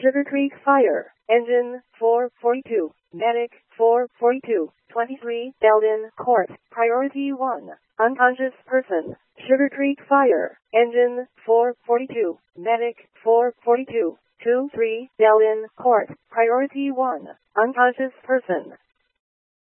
Sugar Creek Fire, Engine 442, Medic 442, 23 Belden Court, Priority 1, unconscious person. Sugar Creek Fire, Engine 442, Medic 442, 23 Belden Court, Priority 1, unconscious person.